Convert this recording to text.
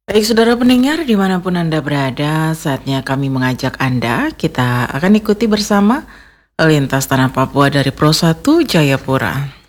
Baik saudara pendengar dimanapun Anda berada, saatnya kami mengajak Anda, kita akan ikuti bersama lintas tanah Papua dari Pro 1 Jayapura.